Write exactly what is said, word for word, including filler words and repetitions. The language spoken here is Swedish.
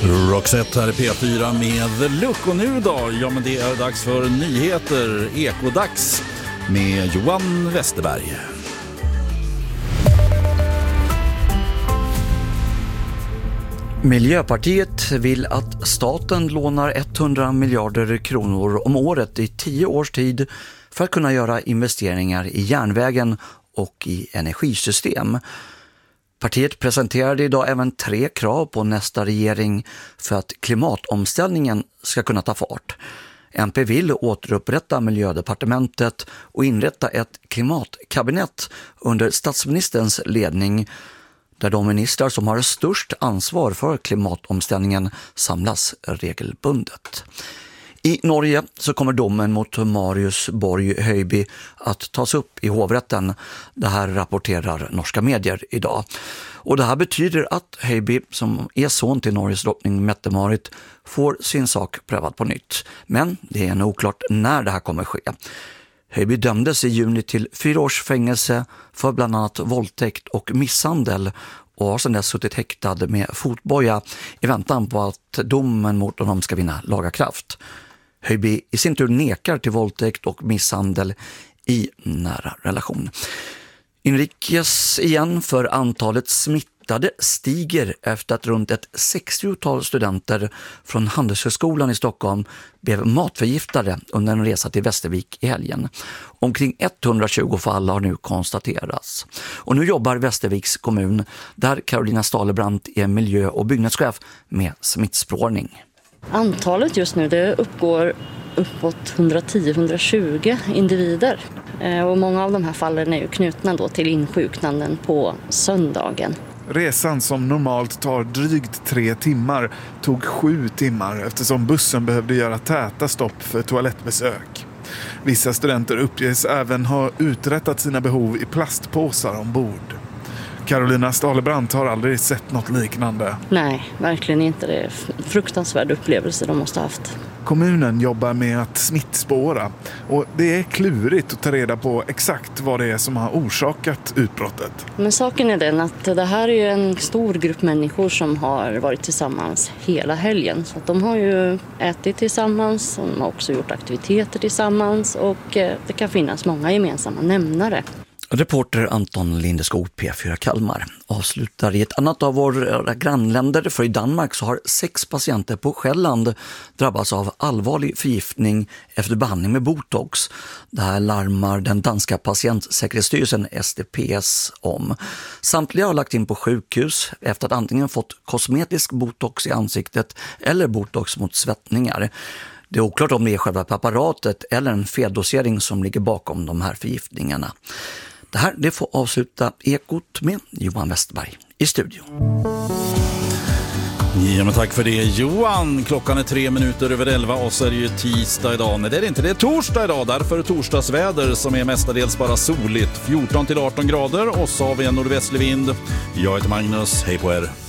Roxette här i P fyra med Look, och nu då? Ja, men det är dags för nyheter, Ekodags med Johan Westerberg. Miljöpartiet vill att staten lånar hundra miljarder kronor om året i tio års tid för att kunna göra investeringar i järnvägen och i energisystem. Partiet presenterade idag även tre krav på nästa regering för att klimatomställningen ska kunna ta fart. M P vill återupprätta miljödepartementet och inrätta ett klimatkabinett under statsministerns ledning, där de ministrar som har störst ansvar för klimatomställningen samlas regelbundet. I Norge så kommer domen mot Marius Borg Høiby att tas upp i hovrätten. Det här rapporterar norska medier idag. Och det här betyder att Høiby, som är son till Norges drottning Mette-Marit, får sin sak prövad på nytt. Men det är ännu oklart när det här kommer ske. Høiby dömdes i juni till fyra års fängelse för bland annat våldtäkt och misshandel och har sedan dess suttit häktad med fotboja i väntan på att domen mot honom ska vinna laga kraft. Høiby i sin tur nekar till våldtäkt och misshandel i nära relation. Inrikes igen, för antalet smittade stiger efter att runt ett sextiotal studenter från Handelshögskolan i Stockholm blev matförgiftade under en resa till Västervik i helgen. Omkring etthundratjugo fall har nu konstaterats. Och nu jobbar Västerviks kommun, där Carolina Stahlebrant är miljö- och byggnadschef, med smittspårning. Antalet just nu det uppgår uppåt hundratio till hundratjugo individer. Och många av de här fallen är ju knutna då till insjuknanden på söndagen. Resan, som normalt tar drygt tre timmar, tog sju timmar eftersom bussen behövde göra täta stopp för toalettbesök. Vissa studenter uppges även ha uträttat sina behov i plastpåsar ombord. Carolina Stahlebrant har aldrig sett något liknande. Nej, verkligen inte. Det är en fruktansvärd upplevelse de måste ha haft. Kommunen jobbar med att smittspåra, och det är klurigt att ta reda på exakt vad det är som har orsakat utbrottet. Men saken är den att det här är en stor grupp människor som har varit tillsammans hela helgen. Så att de har ju ätit tillsammans, och de har också gjort aktiviteter tillsammans, och det kan finnas många gemensamma nämnare. Reporter Anton Lindeskog, P fyra Kalmar, avslutar i ett annat av våra grannländer. För i Danmark så har sex patienter på Själland drabbats av allvarlig förgiftning efter behandling med botox. Det här larmar den danska patientsäkerhetsstyrelsen S D P S om. Samtliga har lagt in på sjukhus efter att antingen fått kosmetisk botox i ansiktet eller botox mot svettningar. Det är oklart om det är själva preparatet eller en feldosering som ligger bakom de här förgiftningarna. Det här det får avsluta Ekot med Johan Westerberg i studion. Ja, men tack för det, Johan. Klockan är tre minuter över elva och så är det ju tisdag idag. Nej, det är det inte, det är torsdag idag. Därför är torsdagsväder som är mestadels bara soligt. fjorton till arton grader, och så har vi en nordvästlig vind. Jag heter Magnus, hej på er.